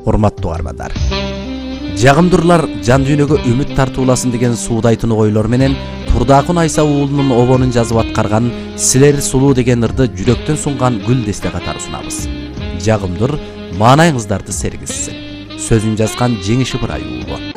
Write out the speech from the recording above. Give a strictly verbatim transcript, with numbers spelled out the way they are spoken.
урматтуу каармандар. Жагымдырлар жан дүйнөгө үмүт тартууласын деген суудайтын ойлор менен Турдакун Айса уулунун обонун жазып аткарган Силер сулуу деген ырды жүрөктөн сунган гүл десте катары сунабыз. Жагымдыр маанайыңыздарды сергизсин. Сөзүн жазган Жеңиш Ыбырай уулу.